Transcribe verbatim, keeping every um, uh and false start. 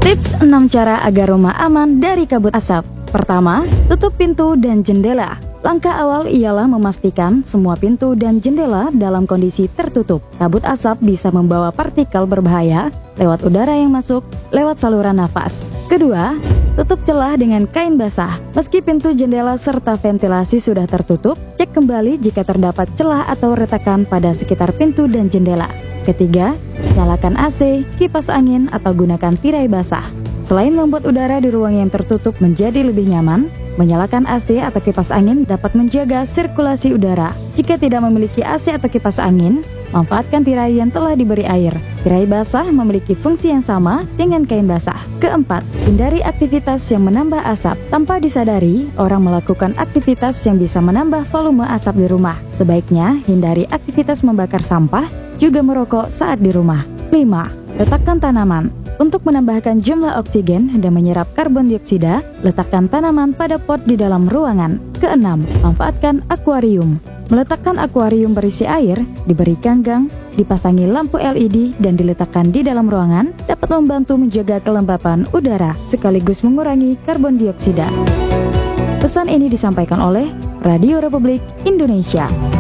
Tips enam cara agar rumah aman dari kabut asap. Pertama, tutup pintu dan jendela. Langkah awal ialah memastikan semua pintu dan jendela dalam kondisi tertutup. Kabut asap bisa membawa partikel berbahaya lewat udara yang masuk lewat saluran nafas. Kedua, tutup celah dengan kain basah. Meski pintu jendela serta ventilasi sudah tertutup, cek kembali jika terdapat celah atau retakan pada sekitar pintu dan jendela. Ketiga, nyalakan A C, kipas angin, atau gunakan tirai basah. Selain membuat udara di ruang yang tertutup menjadi lebih nyaman, menyalakan A C atau kipas angin dapat menjaga sirkulasi udara. Jika tidak memiliki A C atau kipas angin, manfaatkan tirai yang telah diberi air. Tirai basah memiliki fungsi yang sama dengan kain basah. Keempat, hindari aktivitas yang menambah asap. Tanpa disadari, orang melakukan aktivitas yang bisa menambah volume asap di rumah. Sebaiknya hindari aktivitas membakar sampah, juga merokok saat di rumah. Lima, letakkan tanaman. Untuk menambahkan jumlah oksigen dan menyerap karbon dioksida, letakkan tanaman pada pot di dalam ruangan. Keenam, manfaatkan akuarium. Meletakkan akuarium berisi air, diberi ganggang, dipasangi lampu L E D, dan diletakkan di dalam ruangan dapat membantu menjaga kelembapan udara sekaligus mengurangi karbon dioksida. Pesan ini disampaikan oleh Radio Republik Indonesia.